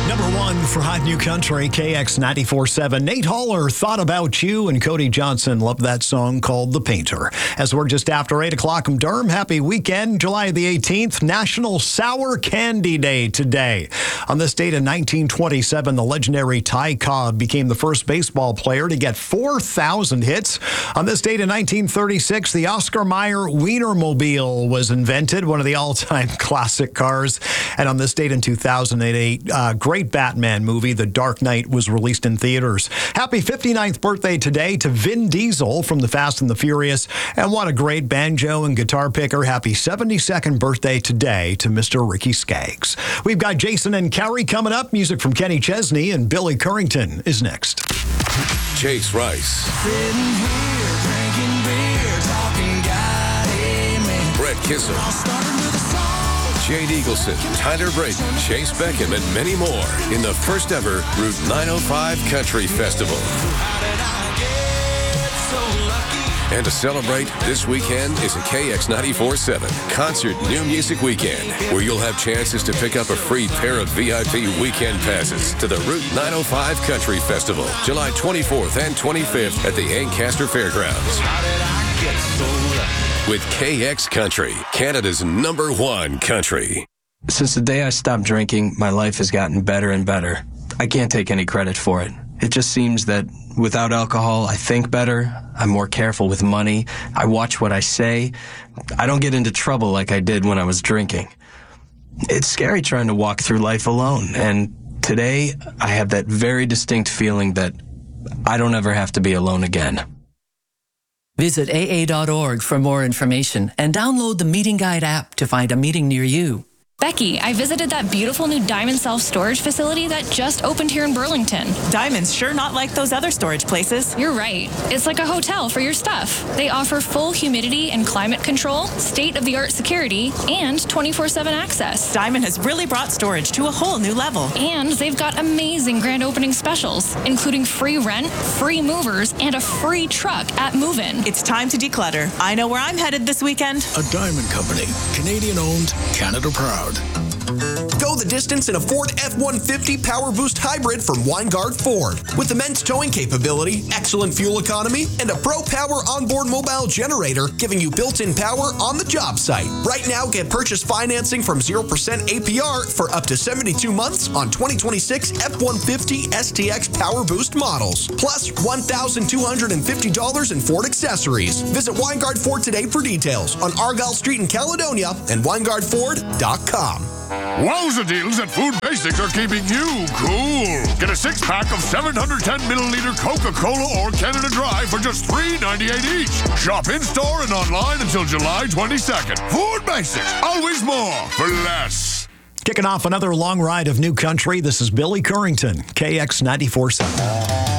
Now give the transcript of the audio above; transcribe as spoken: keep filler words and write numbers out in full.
Number one for Hot New Country, K X ninety-four point seven. Nate Haller, Thought About You, and Cody Johnson loved that song called The Painter. As we're just after eight o'clock in Durham, happy weekend, July the eighteenth, National Sour Candy Day today. On this date in nineteen twenty-seven, the legendary Ty Cobb became the first baseball player to get four thousand hits. On this date in nineteen thirty-six, the Oscar Mayer Wienermobile was invented, one of the all-time classic cars. And on this date in two thousand eight, uh, great Batman movie, The Dark Knight, was released in theaters. Happy fifty-ninth birthday today to Vin Diesel from The Fast and the Furious. And what a great banjo and guitar picker. Happy seventy-second birthday today to Mister Ricky Skaggs. We've got Jason and Carrie coming up. Music from Kenny Chesney, and Billy Currington is next. Chase Rice. Sitting here drinking beer, talking God, amen. Brett Kissel. Jade Eagleson, Tyler Brayton, Chase Beckham, and many more in the first ever Route nine oh five Country Festival. And to celebrate, this weekend is a K X ninety-four point seven Concert New Music Weekend, where you'll have chances to pick up a free pair of V I P weekend passes to the Route nine oh five Country Festival, July twenty-fourth and twenty-fifth at the Ancaster Fairgrounds. How did I get so lucky? With K X Country, Canada's number one country. Since the day I stopped drinking, my life has gotten better and better. I can't take any credit for it. It just seems that without alcohol, I think better, I'm more careful with money, I watch what I say, I don't get into trouble like I did when I was drinking. It's scary trying to walk through life alone, and today I have that very distinct feeling that I don't ever have to be alone again. Visit A A dot org for more information and download the Meeting Guide app to find a meeting near you. Becky, I visited that beautiful new Diamond self-storage facility that just opened here in Burlington. Diamond's sure not like those other storage places. You're right. It's like a hotel for your stuff. They offer full humidity and climate control, state-of-the-art security, and twenty-four seven access. Diamond has really brought storage to a whole new level. And they've got amazing grand opening specials, including free rent, free movers, and a free truck at move-in. It's time to declutter. I know where I'm headed this weekend. A Diamond Company, Canadian-owned, Canada proud. Go the distance in a Ford F one fifty Power Boost Hybrid from Weingart Ford. With immense towing capability, excellent fuel economy, and a Pro Power onboard mobile generator giving you built-in power on the job site. Right now, get purchase financing from zero percent A P R for up to seventy-two months on twenty twenty-six F one fifty S T X Power Boost models. Plus one thousand two hundred fifty dollars in Ford accessories. Visit Weingart Ford today for details on Argyle Street in Caledonia and Weingart Ford dot com. Wowza deals at Food Basics are keeping you cool. Get a six-pack of seven hundred ten milliliter Coca-Cola or Canada Dry for just three ninety-eight each. Shop in-store and online until July twenty-second. Food Basics, always more for less. Kicking off another long ride of new country, this is Billy Currington, K X ninety-four point seven.